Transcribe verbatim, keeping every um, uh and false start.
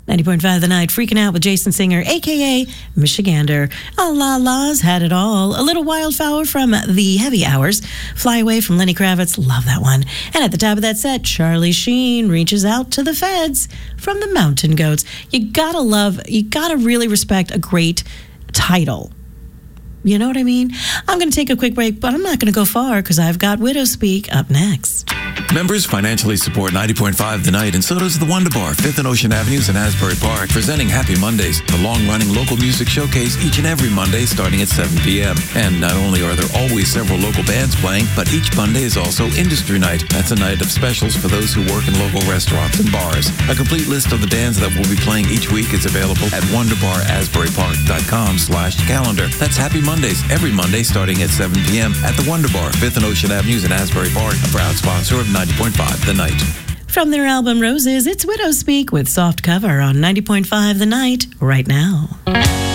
ninety point five The Night, freaking out with Jason Singer, a k a. Michigander. Ah La La's had it all. A little Wildflower from The Heavy Hours. Fly Away from Lenny Kravitz. Love that one. And at the top of that set, Charlie Sheen reaches out to the feds from the Mountain Goats. You gotta love, you gotta really respect a great title. You know what I mean? I'm going to take a quick break, but I'm not going to go far because I've got Widow Speak up next. Members financially support ninety point five The Night, and so does the Wonder Bar, fifth and Ocean Avenues in Asbury Park, presenting Happy Mondays, the long-running local music showcase each and every Monday starting at seven p.m. And not only are there always several local bands playing, but each Monday is also Industry Night. That's a night of specials for those who work in local restaurants and bars. A complete list of the bands that will be playing each week is available at wonderbarasburypark.com slash calendar. That's Happy Mondays, every Monday starting at seven p.m. at the Wonder Bar, fifth and Ocean Avenues in Asbury Park, a proud sponsor of ninety point five The Night. From their album Roses, it's Widow Speak with Soft Cover on ninety point five The Night right now.